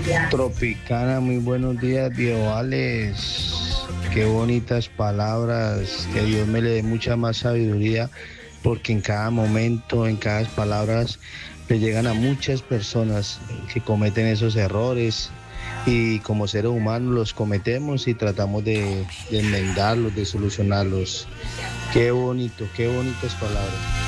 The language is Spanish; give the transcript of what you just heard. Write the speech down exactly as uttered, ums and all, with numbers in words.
Tropicana, muy buenos días, Diego Alex. Qué bonitas palabras, que Dios me le dé mucha más sabiduría, porque en cada momento, en cada palabras, le llegan a muchas personas que cometen esos errores y como seres humanos los cometemos y tratamos de, de enmendarlos, de solucionarlos. Qué bonito, qué bonitas palabras.